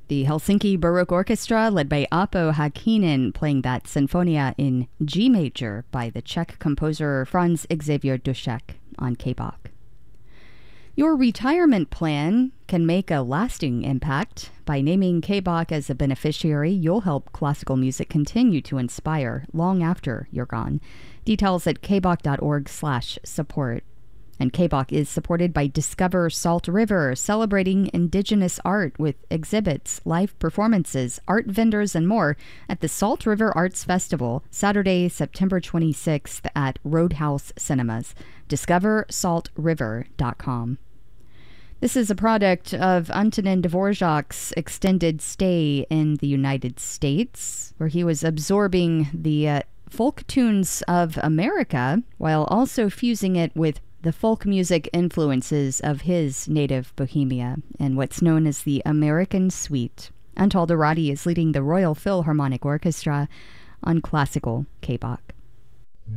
The Helsinki Baroque Orchestra, led by Apo Häkkinen, playing that Sinfonia in G major by the Czech composer Franz Xavier Dušek on K-Bach. Your retirement plan can make a lasting impact. By naming K-Bach as a beneficiary, you'll help classical music continue to inspire long after you're gone. Details at kbach.org/support. And K-Bach is supported by Discover Salt River, celebrating indigenous art with exhibits, live performances, art vendors, and more at the Salt River Arts Festival, Saturday, September 26th at Roadhouse Cinemas. DiscoverSaltRiver.com. This is a product of Antonin Dvorak's extended stay in the United States, where he was absorbing the folk tunes of America while also fusing it with the folk music influences of his native Bohemia and what's known as the American Suite. Antal Dorati is leading the Royal Philharmonic Orchestra on classical K-Bach.